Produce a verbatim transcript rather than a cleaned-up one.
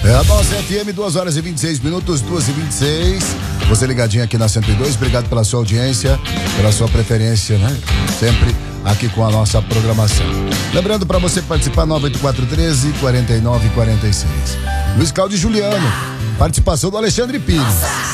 É a nossa F M, duas horas e vinte e seis minutos, duas e vinte e seis. Você ligadinho aqui na cento e dois, obrigado pela sua audiência, pela sua preferência, né? Sempre aqui com a nossa programação. Lembrando para você participar, nove oito quatro um três, quatro nove quatro seis. Luiz Cláudio e Juliano, participação do Alexandre Pires.